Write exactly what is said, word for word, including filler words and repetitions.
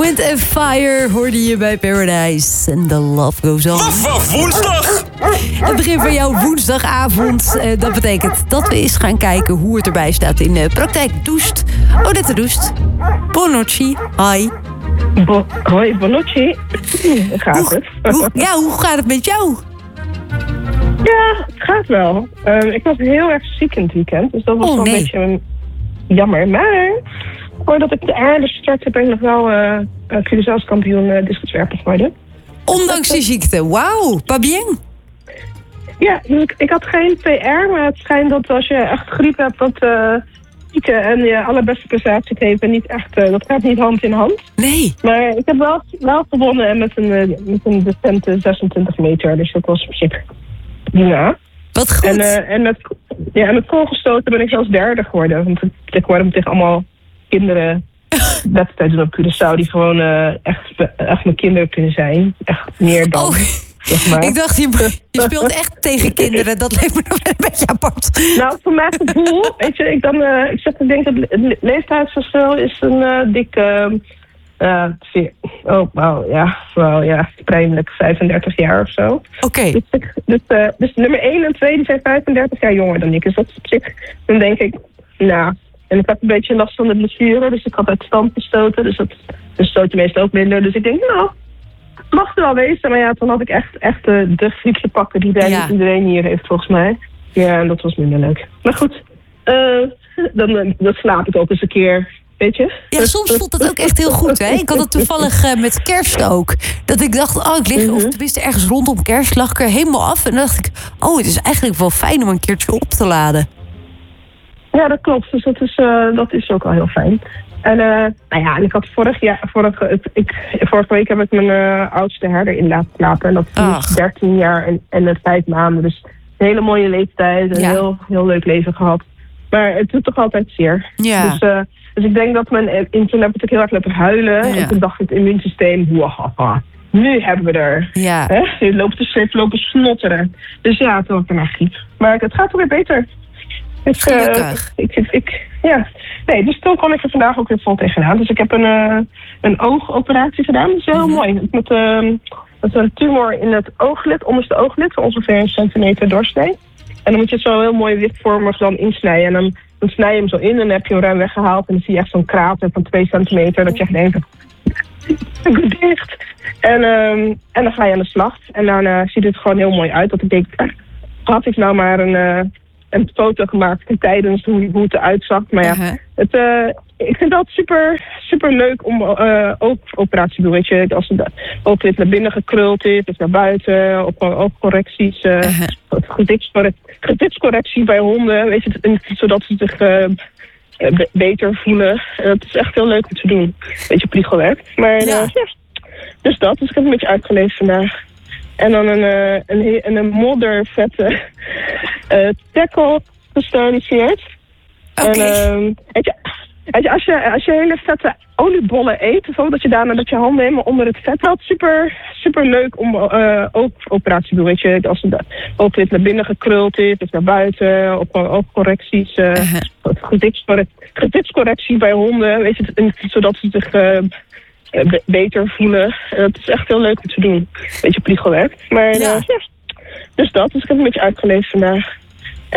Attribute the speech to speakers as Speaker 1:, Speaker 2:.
Speaker 1: Wind and Fire hoorde je bij Paradise. En The Love Goes On.
Speaker 2: Love woensdag!
Speaker 1: Het begin van jouw woensdagavond. Uh, dat betekent dat we eens gaan kijken hoe het erbij staat in uh, Praktijk Doest. Odette Doest. Bonocci. Hi.
Speaker 3: Bo- Hoi, Bonocci. Hoe gaat het?
Speaker 1: Hoe, ja, hoe gaat het met jou?
Speaker 3: Ja, het gaat wel. Uh, ik was heel erg ziek in het weekend. Dus dat was
Speaker 1: oh,
Speaker 3: wel
Speaker 1: nee.
Speaker 3: een beetje um, jammer. Maar voordat ik de aarde start, heb ik nog wel uh, uh, Curaçao's kampioen uh, discuswerpen geworden.
Speaker 1: Ondanks die ziekte. Wauw, pas bien.
Speaker 3: Ja, dus ik, ik had geen P R, maar het schijnt dat als je echt griep hebt, dat uh, zieken en je allerbeste prestatie geven niet echt, uh, dat gaat niet hand in hand.
Speaker 1: Nee.
Speaker 3: Maar ik heb wel, wel gewonnen en met een, uh, met een decente zesentwintig meter, dus dat was op zich prima.
Speaker 1: Wat goed.
Speaker 3: En, uh, en met, ja, en met koolgestoten ben ik zelfs derde geworden, want tegenwoordig moet tegen allemaal kinderen wedstrijden doen op Curaçao die gewoon uh, echt, echt mijn kinderen kunnen zijn. Echt meer dan.
Speaker 1: Oh.
Speaker 3: Zeg maar.
Speaker 1: Ik dacht, je, je speelt echt tegen kinderen. Dat leek me nog een beetje apart.
Speaker 3: Nou, voor mijn gevoel, weet je, ik, dan, uh, ik, zeg, ik denk dat het leeftijdsverschil is een uh, dik, uh, uh, oh, wow, ja, wow, ja, pijnlijk vijfendertig jaar of zo.
Speaker 1: Oké. Okay.
Speaker 3: Dus, dus, uh, dus nummer één en twee, die zijn vijfendertig jaar jonger dan ik. Dus dat is op zich, dan denk ik, nou, en ik had een beetje last van de blessure, dus ik had uit stand gestoten, dus dat dus stoot meestal ook minder. Dus ik denk, nou, mag er wel wezen, maar ja, toen had ik echt, echt uh, de griep te pakken die bijna ja. iedereen hier heeft, volgens mij. Ja, en dat was minder leuk. Maar goed, uh, dan, dan slaap ik ook eens een keer, weet je.
Speaker 1: Ja, soms voelt dat ook echt heel goed, hè. Ik had het toevallig uh, met kerst ook. Dat ik dacht, oh, ik lig, mm-hmm. of tenminste ergens rondom kerst, lag ik er helemaal af. En dan dacht ik, oh, het is eigenlijk wel fijn om een keertje op te laden.
Speaker 3: Ja, dat klopt. Dus dat is, uh, dat is ook wel heel fijn. En uh, nou ja, en ik had vorig jaar, vorige, ik, vorige week heb ik mijn uh, oudste herder in laten slapen. En dat is dertien jaar en, en vijf maanden. Dus een hele mooie leeftijd. Een ja. heel, heel leuk leven gehad. Maar het doet toch altijd zeer.
Speaker 1: Ja.
Speaker 3: Dus, uh, dus ik denk dat mijn, in toen heb ik heel erg lopen huilen. Ja. En toen dacht ik het immuunsysteem, wahaha, nu hebben we er.
Speaker 1: Ja.
Speaker 3: Hè? Je loopt de streep, lopen snotteren. Dus ja, toen had ik daarna griep. Maar het gaat weer beter. Dus, uh, ik, ik, ik, ja. Nee, dus toen kon ik er vandaag ook weer vol tegenaan. Dus ik heb een, uh, een oogoperatie gedaan. Dat is heel mm-hmm. mooi. Met, uh, met een tumor in het ooglid, onderste ooglid, ongeveer een centimeter doorsnee. En dan moet je het zo heel mooi witvormig dan insnijden. En dan, dan snij je hem zo in en dan heb je hem ruim weggehaald. En dan zie je echt zo'n krater van twee centimeter. Dat je echt denkt, dicht. En, um, en dan ga je aan de slag. En dan uh, ziet het gewoon heel mooi uit. Dat ik denk, eh, had ik nou maar een... Uh, een foto gemaakt tijdens hoe, hoe het eruit zag. Maar ja, uh-huh. het, uh, ik vind het super, super leuk om uh, oogoperatie te doen. Weet je, als het ooglid naar binnen gekruld is, of naar buiten, op oogcorrecties, uh, uh-huh. gezichtscorrectie bij honden, weet je, zodat ze zich uh, be- beter voelen. En dat is echt heel leuk om te doen. Beetje priegelwerk. Maar uh, ja. ja, dus dat. Dus ik heb een beetje uitgelezen vandaag. En dan een, uh, een, een, een moddervette uh, tackle gestoniseerd.
Speaker 1: Okay.
Speaker 3: En uh, weet je, weet je, als je, als je hele vette oliebollen eet, of dat je daarna dat je handen helemaal onder het vet houdt, super, super leuk om uh, oogoperatie te doen. Weet je, als het ooglid naar binnen gekruld is, of naar buiten, op oogcorrecties, uh, uh-huh. gezichtscorrectie bij honden, weet je, zodat ze zich... Uh, Be- beter voelen. Dat is echt heel leuk om te doen. Beetje priegelwerk. Maar ja. Uh, ja. Dus dat. Dus ik heb een beetje uitgelezen vandaag.